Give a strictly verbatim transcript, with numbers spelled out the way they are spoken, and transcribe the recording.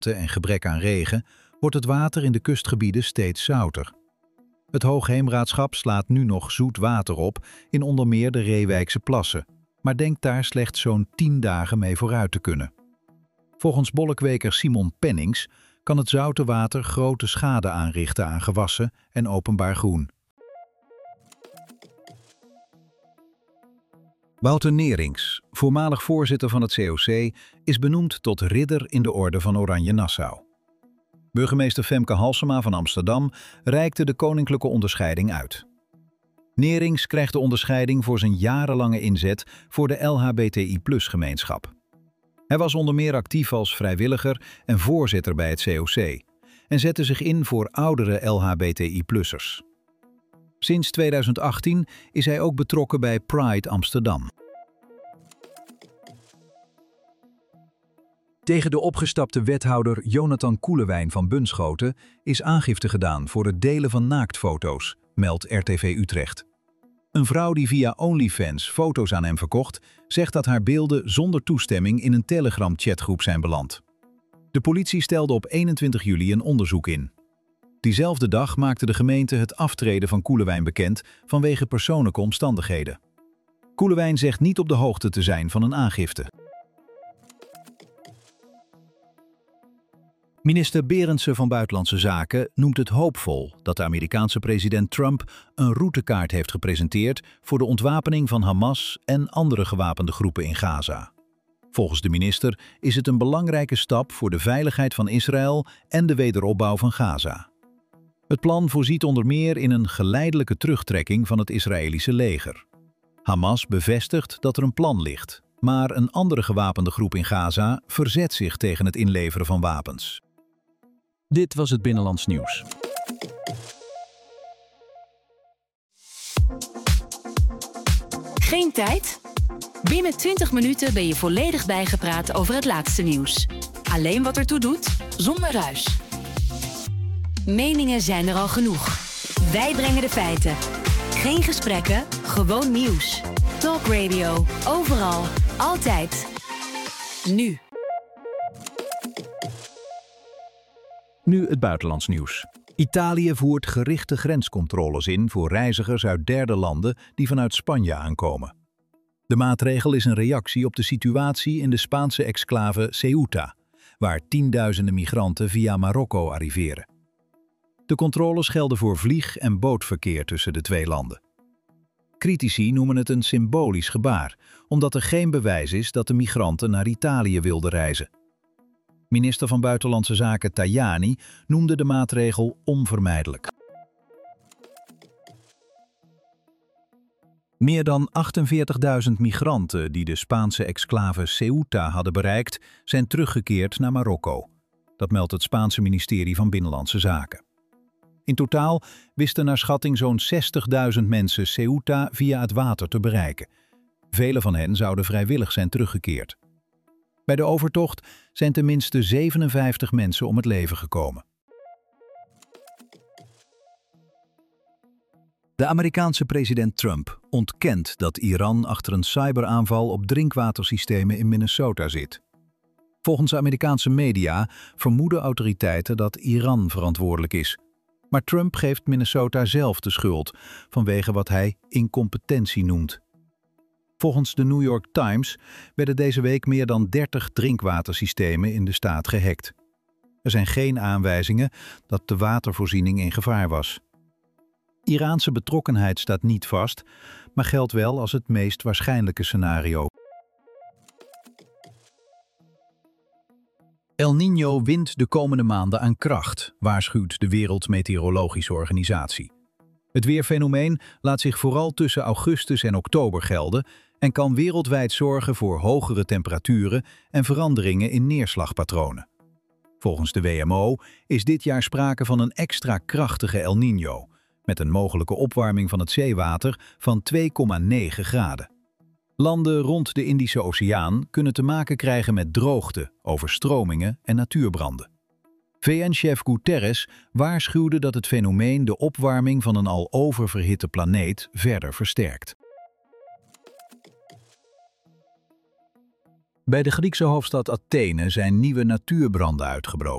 en gebrek aan regen wordt het water in de kustgebieden steeds zouter. Het Hoogheemraadschap slaat nu nog zoet water op in onder meer de Reewijkse plassen, maar denkt daar slechts zo'n tien dagen mee vooruit te kunnen. Volgens bolkweker Simon Pennings kan het zoute water grote schade aanrichten aan gewassen en openbaar groen. Wouter Neerings, voormalig voorzitter van het C O C, is benoemd tot ridder in de Orde van Oranje-Nassau. Burgemeester Femke Halsema van Amsterdam reikte de koninklijke onderscheiding uit. Neerings krijgt de onderscheiding voor zijn jarenlange inzet voor de L H B T I plus gemeenschap. Hij was onder meer actief als vrijwilliger en voorzitter bij het C O C en zette zich in voor oudere L H B T I plussers. Sinds tweeduizend achttien is hij ook betrokken bij Pride Amsterdam. Tegen de opgestapte wethouder Jonathan Koelewijn van Bunschoten is aangifte gedaan voor het delen van naaktfoto's, meldt R T V Utrecht. Een vrouw die via OnlyFans foto's aan hem verkocht, zegt dat haar beelden zonder toestemming in een Telegram-chatgroep zijn beland. De politie stelde op eenentwintig juli een onderzoek in. Diezelfde dag maakte de gemeente het aftreden van Koelewijn bekend vanwege persoonlijke omstandigheden. Koelewijn zegt niet op de hoogte te zijn van een aangifte. Minister Berendsen van Buitenlandse Zaken noemt het hoopvol dat de Amerikaanse president Trump een routekaart heeft gepresenteerd voor de ontwapening van Hamas en andere gewapende groepen in Gaza. Volgens de minister is het een belangrijke stap voor de veiligheid van Israël en de wederopbouw van Gaza. Het plan voorziet onder meer in een geleidelijke terugtrekking van het Israëlische leger. Hamas bevestigt dat er een plan ligt, maar een andere gewapende groep in Gaza verzet zich tegen het inleveren van wapens. Dit was het Binnenlands Nieuws. Geen tijd? Binnen twintig minuten ben je volledig bijgepraat over het laatste nieuws. Alleen wat ertoe doet, zonder ruis. Meningen zijn er al genoeg. Wij brengen de feiten. Geen gesprekken, gewoon nieuws. Talk Radio, overal, altijd. Nu. Nu het buitenlands nieuws. Italië voert gerichte grenscontroles in voor reizigers uit derde landen die vanuit Spanje aankomen. De maatregel is een reactie op de situatie in de Spaanse exclave Ceuta, waar tienduizenden migranten via Marokko arriveren. De controles gelden voor vlieg- en bootverkeer tussen de twee landen. Critici noemen het een symbolisch gebaar, omdat er geen bewijs is dat de migranten naar Italië wilden reizen. Minister van Buitenlandse Zaken Tajani noemde de maatregel onvermijdelijk. Meer dan achtenveertigduizend migranten die de Spaanse exclave Ceuta hadden bereikt, zijn teruggekeerd naar Marokko. Dat meldt het Spaanse ministerie van Binnenlandse Zaken. In totaal wisten naar schatting zo'n zestigduizend mensen Ceuta via het water te bereiken. Vele van hen zouden vrijwillig zijn teruggekeerd. Bij de overtocht zijn tenminste zevenenvijftig mensen om het leven gekomen. De Amerikaanse president Trump ontkent dat Iran achter een cyberaanval op drinkwatersystemen in Minnesota zit. Volgens Amerikaanse media vermoeden autoriteiten dat Iran verantwoordelijk is. Maar Trump geeft Minnesota zelf de schuld vanwege wat hij incompetentie noemt. Volgens de New York Times werden deze week meer dan dertig drinkwatersystemen in de staat gehackt. Er zijn geen aanwijzingen dat de watervoorziening in gevaar was. Iraanse betrokkenheid staat niet vast, maar geldt wel als het meest waarschijnlijke scenario. El Niño wint de komende maanden aan kracht, waarschuwt de Wereldmeteorologische Organisatie. Het weerfenomeen laat zich vooral tussen augustus en oktober gelden en kan wereldwijd zorgen voor hogere temperaturen en veranderingen in neerslagpatronen. Volgens de W M O is dit jaar sprake van een extra krachtige El Niño, met een mogelijke opwarming van het zeewater van twee komma negen graden. Landen rond de Indische Oceaan kunnen te maken krijgen met droogte, overstromingen en natuurbranden. V N-chef Guterres waarschuwde dat het fenomeen de opwarming van een al oververhitte planeet verder versterkt. Bij de Griekse hoofdstad Athene zijn nieuwe natuurbranden uitgebroken.